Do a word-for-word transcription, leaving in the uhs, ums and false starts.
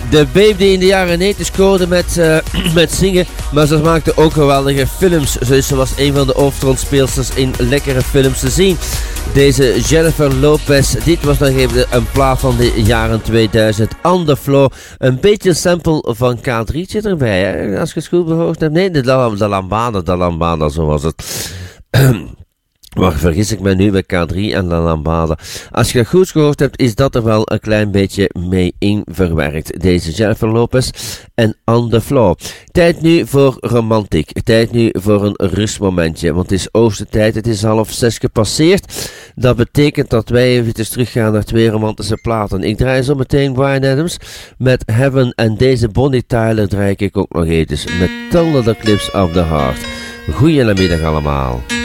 De babe die in de jaren negentig scoorde met, uh, met zingen, maar ze maakte ook geweldige films. Ze was een van de hoofdrolspeelsters in lekkere films te zien. Deze Jennifer Lopez, dit was nog even een plaat van de jaren tweeduizend. On the Floor, een beetje een sample van K drie zit erbij, hè? Als je het goed behoord hebt. Nee, de, de Lambada, de Lambada, zo was het. Maar vergis ik me nu bij K drie en La Lambada. Als je dat goed gehoord hebt, is dat er wel een klein beetje mee in verwerkt. Deze Jennifer Lopez en On The Floor. Tijd nu voor romantiek. Tijd nu voor een rustmomentje. Want het is oostertijd, het is half zes gepasseerd. Dat betekent dat wij even teruggaan naar twee romantische platen. Ik draai zo meteen Bryan Adams met Heaven. En deze Bonnie Tyler draai ik ook nog eventjes met Thunder the Clips of the Heart. Goeiemiddag allemaal.